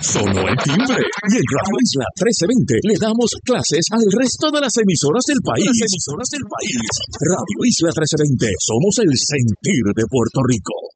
Sonó el timbre y en Radio Isla 1320 le damos clases al resto de las emisoras del país. Radio Isla 1320, somos el sentir de Puerto Rico.